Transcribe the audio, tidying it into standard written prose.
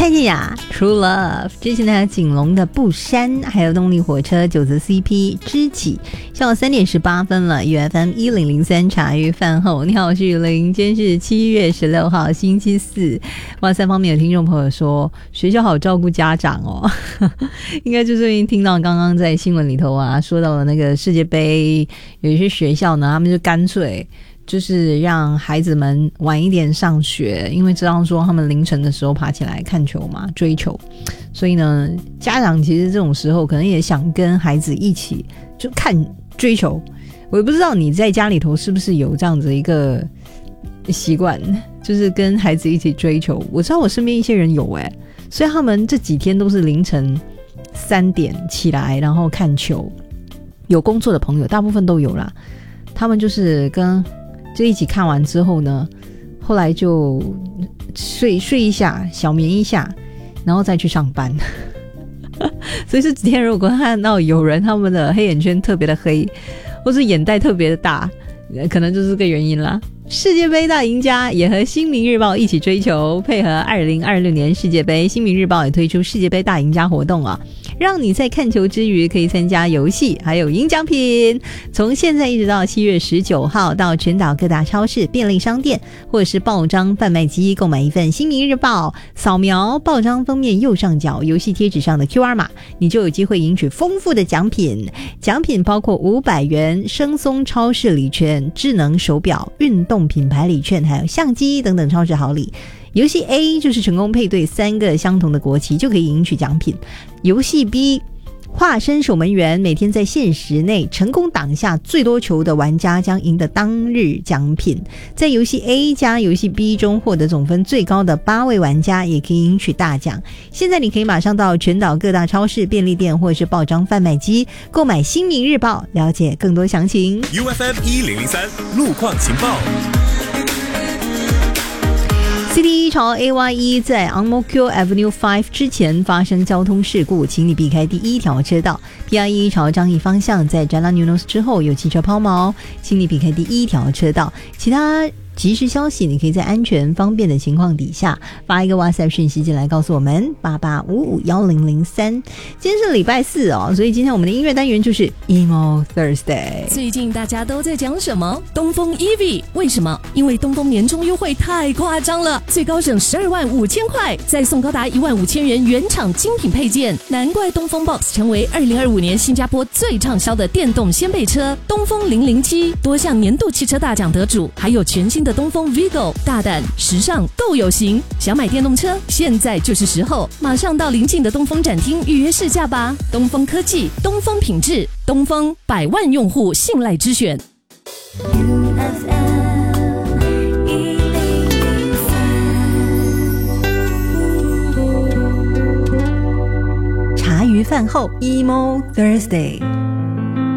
蔡健雅 True Love， 之前呢景龙的不删，还有动力火车九泽 CP 知己。下午3点18分了，UFM 1003茶余饭后，你好，我是雨林，今天是7月16号星期四。哇，3方面的听众朋友说学校好照顾家长哦，应该就是因为听到刚刚在新闻里头啊说到了那个世界杯，有一些学校呢他们就干脆就是让孩子们晚一点上学，因为知道说他们凌晨的时候爬起来看球嘛，追球，所以呢家长其实这种时候可能也想跟孩子一起就看追球。我也不知道你在家里头是不是有这样子一个习惯，就是跟孩子一起追球。我知道我身边一些人有所以他们这几天都是凌晨3点起来然後看球。有工作的朋友大部分都有啦，他们就是就一起看完之后呢，后来就睡一下，小眠一下，然后再去上班。所以这几天如果看到有人他们的黑眼圈特别的黑，或是眼袋特别的大，可能就是这个原因啦。世界杯大赢家也和新民日报一起追求，配合2026年世界杯，新民日报也推出世界杯大赢家活动啊，让你在看球之余可以参加游戏还有赢奖品。从现在一直到7月19号，到全岛各大超市、便利商店或者是报章贩卖机购买一份新民日报，扫描报章封面右上角游戏贴纸上的 QR 码，你就有机会赢取丰富的奖品。奖品包括500元生松超市礼券、智能手表、运动品牌礼券，还有相机等等超市好礼。游戏 A 就是成功配对3个相同的国旗就可以赢取奖品。游戏 B 化身守门员，每天在限时内成功挡下最多球的玩家将赢得当日奖品。在游戏 A 加游戏 B 中获得总分最高的8位玩家也可以赢取大奖。现在你可以马上到全岛各大超市、便利店或者是报章贩卖机购买新民日报，了解更多详情。 UFM 1003路况情报。 CT1 朝 AY1 在 Ang-Mo-Kio Avenue 5之前发生交通事故，请你避开第1条车道。PI1 朝樟宜方向在 Jalan Eunos 之后有汽车抛锚，请你避开第1条车道。其他即时消息你可以在安全方便的情况底下发一个 WhatsApp 讯息进来告诉我们88551003。今天是礼拜4哦，所以今天我们的音乐单元就是 Emo Thursday。 最近大家都在讲什么？东风 EV。 为什么？因为东风年终优惠太夸张了，最高省12万5千块，再送高达1万5千元原厂精品配件，难怪东风 Box 成为2025年新加坡最畅销的电动掀背车。东风007多项年度汽车大奖得主，还有全新的东风 Vigo， 大胆时尚都有型。想买电动车，现在就是时候，马上到邻近的东风展厅预约试驾吧。东风科技，东风品质，东风100万用户信赖之选。 茶余饭后 Emo Thursday。